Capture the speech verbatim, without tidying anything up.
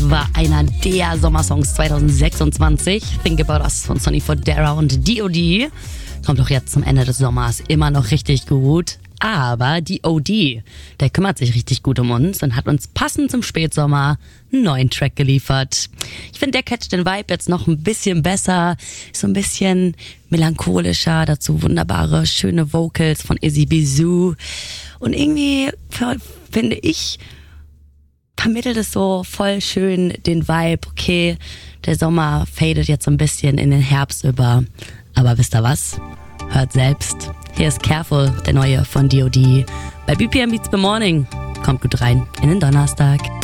war einer der Sommersongs zwanzig sechsundzwanzig. Think About Us von Sonny Fodera und D O D. Kommt doch jetzt zum Ende des Sommers immer noch richtig gut. Aber D O D, der kümmert sich richtig gut um uns und hat uns passend zum Spätsommer einen neuen Track geliefert. Ich finde, der catcht den Vibe jetzt noch ein bisschen besser, so ein bisschen melancholischer, dazu wunderbare, schöne Vocals von Izzy Bizou. Und irgendwie, finde ich, vermittelt es so voll schön den Vibe, okay, der Sommer fadet jetzt so ein bisschen in den Herbst über. Aber wisst ihr was? Hört selbst. Hier ist Careful, der neue von D O D. Bei B P M Beats By Morning. Kommt gut rein in den Donnerstag.